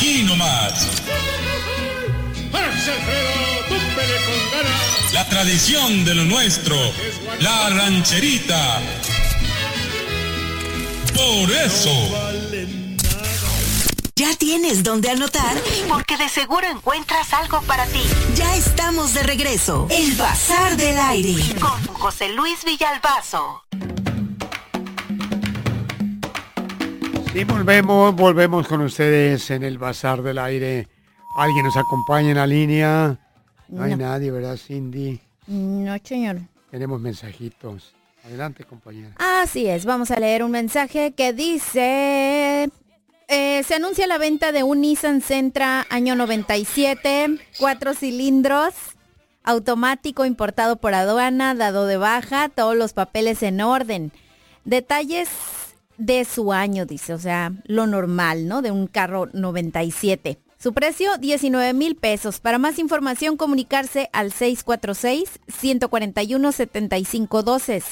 Aquí nomás. La tradición de lo nuestro, la rancherita. Por eso. ¿Ya tienes dónde anotar? Porque de seguro encuentras algo para ti. Ya estamos de regreso. El Bazar del Aire. Con José Luis Villalbazo. Y volvemos con ustedes en el Bazar del Aire. ¿Alguien nos acompaña en la línea? No hay nadie, ¿verdad, Cindy? No, señor. Tenemos mensajitos. Adelante, compañera. Así es, vamos a leer un mensaje que dice... se anuncia la venta de un Nissan Sentra año 97, 4 cilindros, automático, importado por aduana, dado de baja, todos los papeles en orden. Detalles de su año, dice, o sea, lo normal, ¿no? De un carro 97. Su precio, 19,000 pesos. Para más información, comunicarse al 646-141-7512,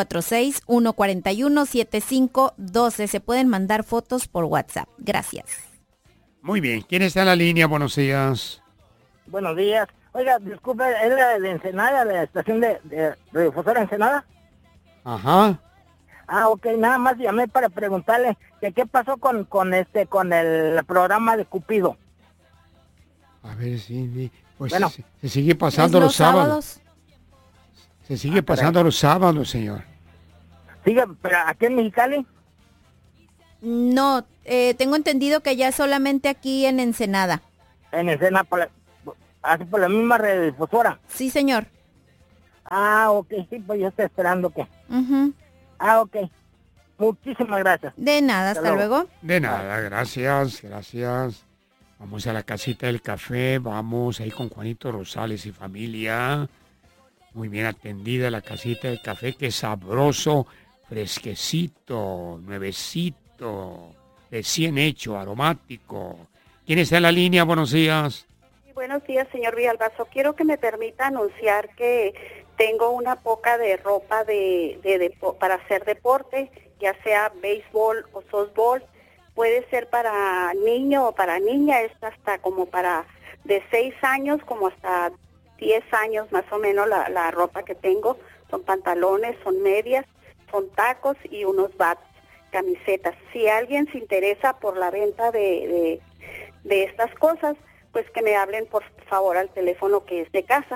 646-141-7512. Se pueden mandar fotos por WhatsApp. Gracias. Muy bien. ¿Quién está en la línea? Buenos días. Buenos días. Oiga, disculpe, ¿es la de Ensenada, la estación de Radiodifusora Ensenada? Ajá. Ah, ok, nada más llamé para preguntarle que qué pasó con el programa de Cupido. A ver, Cindy, pues bueno, se sigue pasando los sábados. Se sigue pasando los sábados, señor. ¿Sigue, pero aquí en Mexicali? No, tengo entendido que ya solamente aquí en Ensenada. En Ensenada, por la misma radiodifusora. Sí, señor. Ah, ok, sí, pues yo estoy esperando que... Uh-huh. Ah, ok. Muchísimas gracias. De nada, hasta luego. De nada, gracias. Vamos a la casita del café, vamos ahí con Juanito Rosales y familia. Muy bien atendida la casita del café, qué sabroso, fresquecito, nuevecito, recién hecho, aromático. ¿Quién está en la línea? Buenos días. Buenos días, señor Villalbazo. Quiero que me permita anunciar que tengo una poca de ropa para hacer deporte, ya sea béisbol o softball. Puede ser para niño o para niña, es hasta como para de 6 años como hasta 10 años más o menos la ropa que tengo. Son pantalones, son medias, son tacos y unos bats, camisetas. Si alguien se interesa por la venta de estas cosas, pues que me hablen por favor al teléfono que es de casa,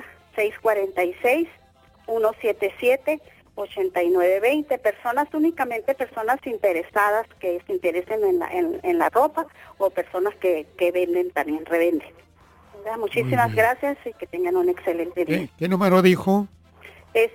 646-177-8920. Únicamente personas interesadas que se interesen en la ropa o personas que venden, también revenden. Muchísimas gracias y que tengan un excelente día. ¿Qué número dijo? Es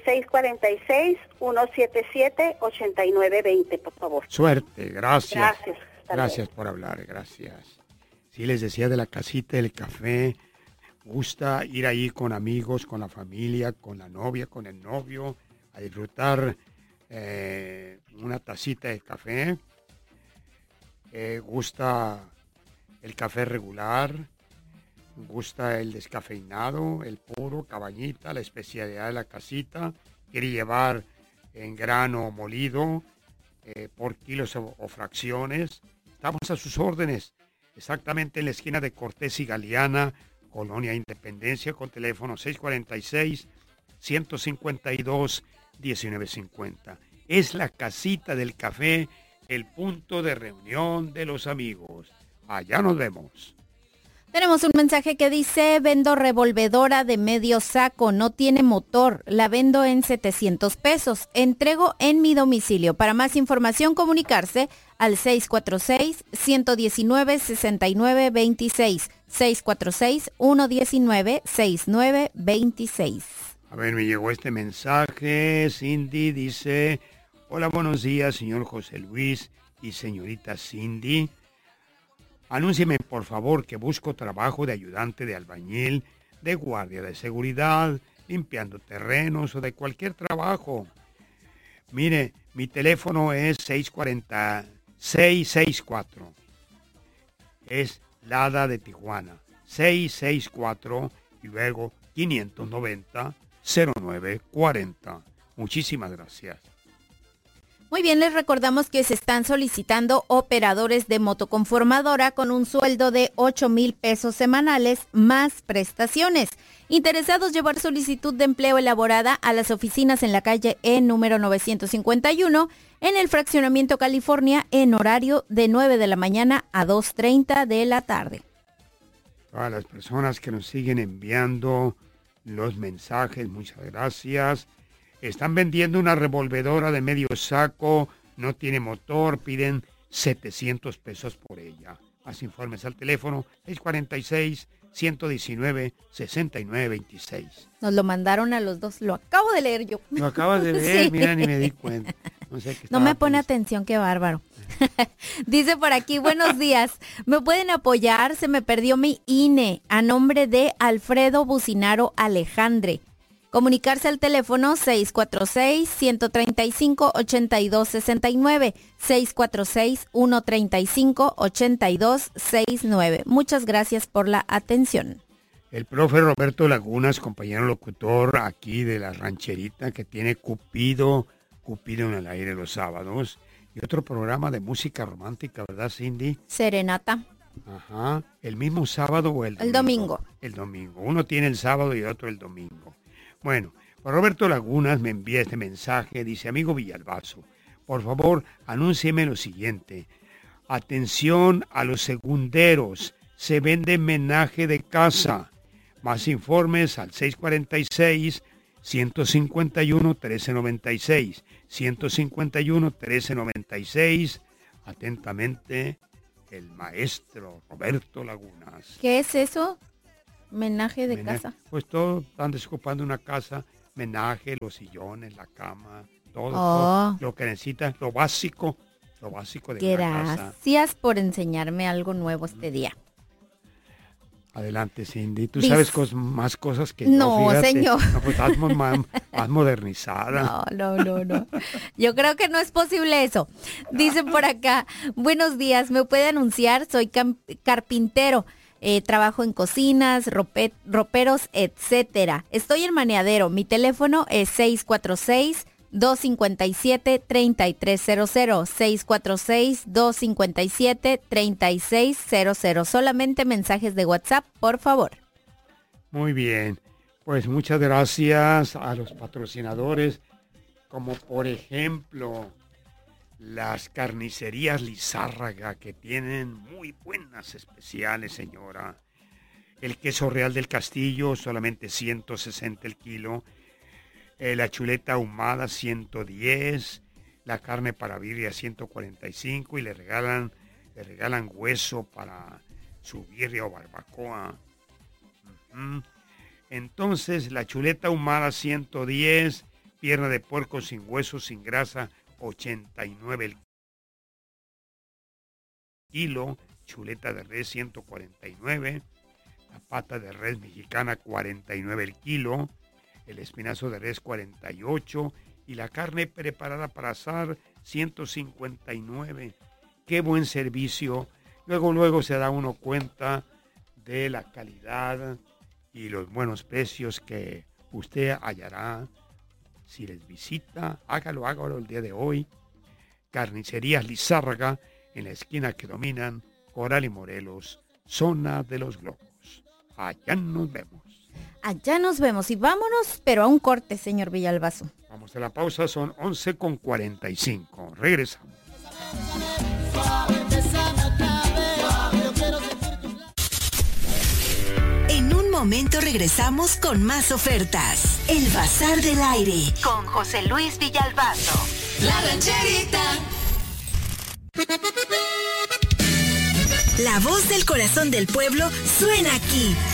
646-177-8920, por favor. Suerte, gracias. Gracias por hablar, gracias. Sí, les decía de la casita del café. Gusta ir ahí con amigos, con la familia, con la novia, con el novio, a disfrutar una tacita de café. Gusta el café regular, gusta el descafeinado, el puro, cabañita, la especialidad de la casita. Quiere llevar en grano molido, por kilos o fracciones. Estamos a sus órdenes, exactamente en la esquina de Cortés y Galeana, Colonia Independencia, con teléfono 646-152-1950. Es la casita del café, el punto de reunión de los amigos. Allá nos vemos. Tenemos un mensaje que dice, vendo revolvedora de medio saco, no tiene motor, la vendo en 700 pesos, entrego en mi domicilio. Para más información, comunicarse al 646-119-6926, 646-119-6926. A ver, me llegó este mensaje. Cindy dice, hola, buenos días, señor José Luis y señorita Cindy. Anúncieme, por favor, que busco trabajo de ayudante de albañil, de guardia de seguridad, limpiando terrenos o de cualquier trabajo. Mire, mi teléfono es 664. Es Lada de Tijuana. 664 y luego 590-0940. Muchísimas gracias. Muy bien, les recordamos que se están solicitando operadores de motoconformadora con un sueldo de 8,000 pesos semanales más prestaciones. Interesados llevar solicitud de empleo elaborada a las oficinas en la calle E número 951 en el Fraccionamiento California en horario de 9 de la mañana a 2:30 de la tarde. Todas las personas que nos siguen enviando los mensajes, muchas gracias. Están vendiendo una revolvedora de medio saco, no tiene motor, piden 700 pesos por ella. Más informes al teléfono 646-119-6926. Nos lo mandaron a los dos, lo acabo de leer yo. Lo acabas de ver, Sí. mira, ni me di cuenta. No me pone atención, qué bárbaro. Dice por aquí, buenos días. ¿Me pueden apoyar? Se me perdió mi INE a nombre de Alfredo Bucinaro Alejandre. Comunicarse al teléfono 646-135-8269, 646-135-8269. Muchas gracias por la atención. El profe Roberto Lagunas, compañero locutor aquí de La Rancherita, que tiene Cupido en el aire los sábados, y otro programa de música romántica, ¿verdad, Cindy? Serenata. Ajá, ¿el mismo sábado o el domingo? El domingo. El domingo, uno tiene el sábado y otro el domingo. Bueno, Roberto Lagunas me envía este mensaje, dice, amigo Villalbazo, por favor, anúncieme lo siguiente. Atención a los segunderos, se vende menaje de casa. Más informes al 646-151-1396, 151-1396. Atentamente, el maestro Roberto Lagunas. ¿Qué es eso? Menaje de casa. Pues todos están desocupando una casa, menaje, los sillones, la cama, todo lo que necesitan, lo básico de una casa. Gracias por enseñarme algo nuevo este día. Adelante, Cindy. Tú sabes más cosas que no, fíjate. Señor. No, pues estás más modernizada. No. Yo creo que no es posible eso. Dicen por acá, buenos días, ¿me puede anunciar? Soy carpintero. Trabajo en cocinas, roperos, etcétera. Estoy en Maneadero. Mi teléfono es 646-257-3300. 646-257-3600. Solamente mensajes de WhatsApp, por favor. Muy bien. Pues muchas gracias a los patrocinadores, como por ejemplo las carnicerías Lizárraga, que tienen muy buenas especiales, señora. El queso Real del Castillo, solamente 160 el kilo. La chuleta ahumada, 110. La carne para birria, 145. Y le regalan hueso para su birria o barbacoa. Entonces, la chuleta ahumada, 110. Pierna de puerco sin hueso, sin grasa, 89 el kilo, chuleta de res 149, la pata de res mexicana 49 el kilo, el espinazo de res 48 y la carne preparada para asar 159. Qué buen servicio. Luego se da uno cuenta de la calidad y los buenos precios que usted hallará. Si les visita, hágalo el día de hoy. Carnicerías Lizárraga, en la esquina que dominan Coral y Morelos, zona de los Globos. Allá nos vemos. Allá nos vemos y vámonos, pero a un corte, señor Villalbazo. Vamos a la pausa, son 11:45. Regresamos. En un momento regresamos con más ofertas. El Bazar del Aire con José Luis Villalbazo. La Rancherita. La voz del corazón del pueblo suena aquí.